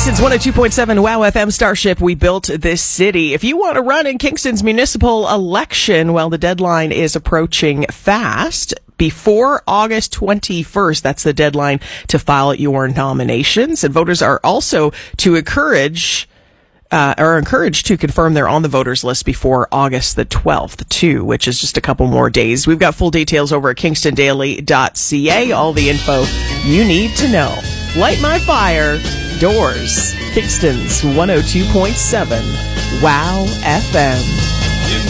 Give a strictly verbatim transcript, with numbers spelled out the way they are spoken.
Kingston's one oh two point seven WOW F M Starship, we built this city. If you want to run in Kingston's municipal election, well, the deadline is approaching fast. Before August twenty-first, that's the deadline to file your nominations. And voters are also to encourage, uh, are encouraged to confirm they're on the voters list before August the twelfth, too, which is just a couple more days. We've got full details over at kingston daily dot c a. All the info you need to know. Light my fire. Doors. Kingston's one oh two point seven WOW F M.